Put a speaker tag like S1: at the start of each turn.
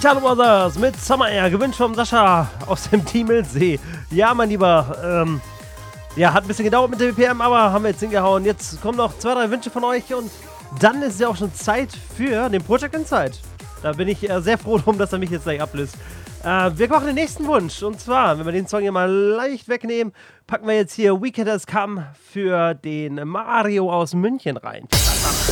S1: Shadow Brothers mit Summer Air, gewünscht vom Sascha aus dem Team Milsee. Ja, mein Lieber, hat ein bisschen gedauert mit der BPM, aber haben wir jetzt hingehauen. Jetzt kommen noch 2, 3 Wünsche von euch und dann ist es ja auch schon Zeit für den Project Insight. Da bin ich sehr froh drum, dass er mich jetzt gleich ablöst. Wir machen den nächsten Wunsch und zwar, wenn wir den Song hier mal leicht wegnehmen, packen wir jetzt hier Weekend Has Come für den Mario aus München rein.